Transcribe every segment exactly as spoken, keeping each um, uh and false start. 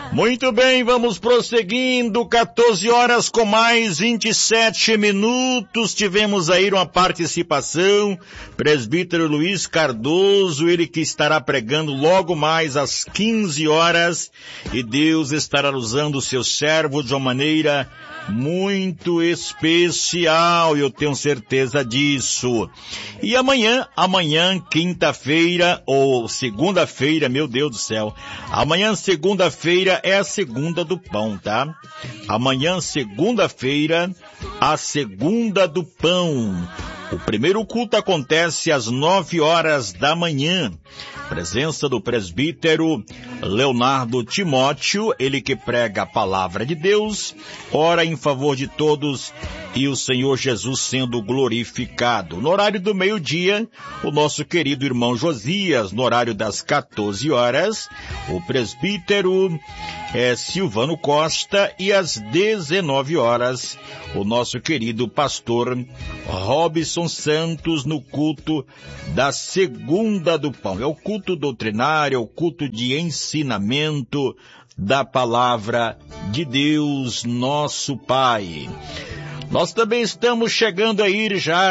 Muito bem, vamos prosseguindo, quatorze horas com mais vinte e sete minutos, tivemos aí uma participação, presbítero Luiz Cardoso, ele que estará pregando logo mais às quinze horas, e Deus estará usando o seu servo de uma maneira muito especial, eu tenho certeza disso. E amanhã, amanhã, quinta-feira, ou segunda-feira, meu Deus do céu, amanhã, segunda-feira, é a segunda do pão, tá? Amanhã, segunda-feira, a segunda do pão. O primeiro culto acontece às nove horas da manhã. Presença do presbítero Leonardo Timóteo, ele que prega a palavra de Deus, ora em favor de todos e o Senhor Jesus sendo glorificado. No horário do meio-dia, o nosso querido irmão Josias, no horário das quatorze horas, o presbítero é Silvano Costa, e às dezenove horas, o nosso querido pastor Robson Santos no culto da segunda do pão. É o culto doutrinário, é o culto de ensinamento da palavra de Deus, nosso Pai. Nós também estamos chegando a ir já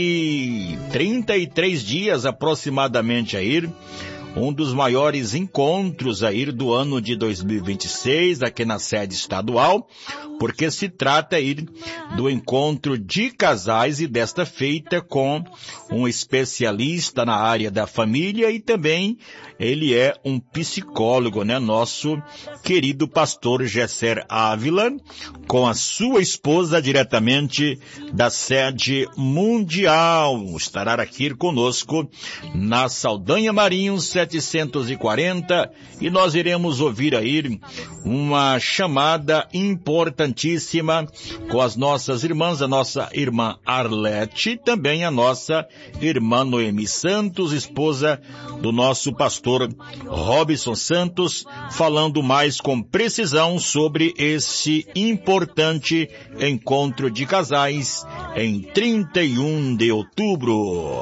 daqui trinta e três dias aproximadamente a ir, um dos maiores encontros aí do ano de dois mil e vinte e seis, aqui na sede estadual, porque se trata aí do encontro de casais, e desta feita com um especialista na área da família, e também ele é um psicólogo, né? Nosso querido pastor Gesser Ávila, com a sua esposa diretamente da sede mundial, estará aqui conosco na Saldanha Marinho setecentos e quarenta, e nós iremos ouvir aí uma chamada importantíssima com as nossas irmãs, a nossa irmã Arlete, também a nossa irmã Noemi Santos, esposa do nosso pastor Robson Santos, falando mais com precisão sobre esse importante encontro de casais em trinta e um de outubro.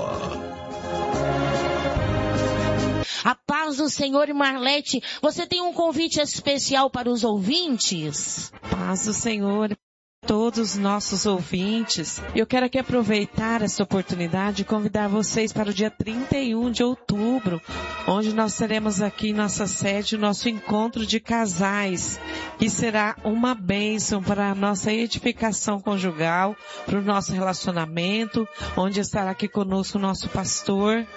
A paz do Senhor, Marlete, você tem um convite especial para os ouvintes? Paz do Senhor, todos os nossos ouvintes. Eu quero aqui aproveitar essa oportunidade e convidar vocês para o dia trinta e um de outubro, onde nós teremos aqui em nossa sede o nosso encontro de casais, que será uma bênção para a nossa edificação conjugal, para o nosso relacionamento, onde estará aqui conosco o nosso pastor,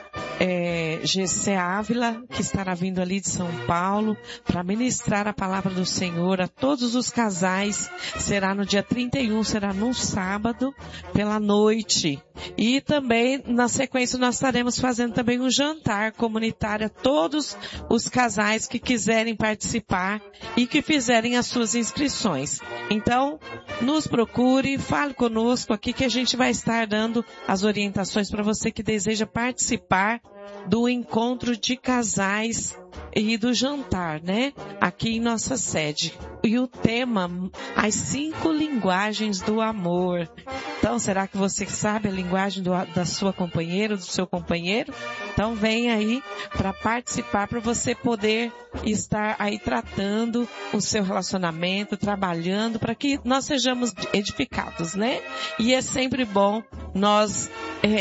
É, G C Ávila, que estará vindo ali de São Paulo para ministrar a palavra do Senhor a todos os casais. Será no dia trinta e um, será no sábado, pela noite. E também, na sequência, nós estaremos fazendo também um jantar comunitário a todos os casais que quiserem participar e que fizerem as suas inscrições. Então, nos procure, fale conosco aqui que a gente vai estar dando as orientações para você que deseja participar do encontro de casais e do jantar, né? Aqui em nossa sede. E o tema, as cinco linguagens do amor. Então, será que você sabe a linguagem do, da sua companheira, do seu companheiro? Então, vem aí para participar, para você poder estar aí tratando o seu relacionamento, trabalhando, para que nós sejamos edificados, né? E é sempre bom nós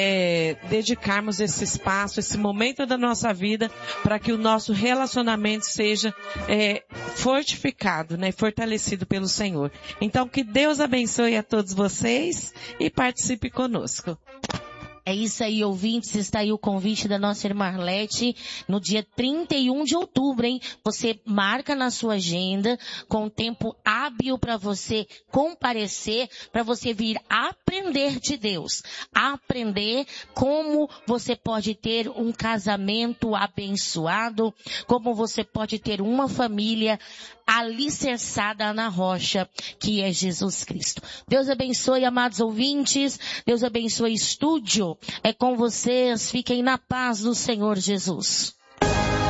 é, dedicarmos esse espaço, esse momento da nossa vida, para que o nosso relacionamento seja é, fortificado, né? Fortalecido pelo Senhor. Então, que Deus abençoe a todos vocês e participe conosco. É isso aí, ouvintes, está aí o convite da nossa irmã Arlete no dia trinta e um de outubro, hein? Você marca na sua agenda com tempo hábil para você comparecer, para você vir aprender de Deus, aprender como você pode ter um casamento abençoado, como você pode ter uma família alicerçada na rocha, que é Jesus Cristo. Deus abençoe, amados ouvintes. Deus abençoe, estúdio. É com vocês. Fiquem na paz do Senhor Jesus.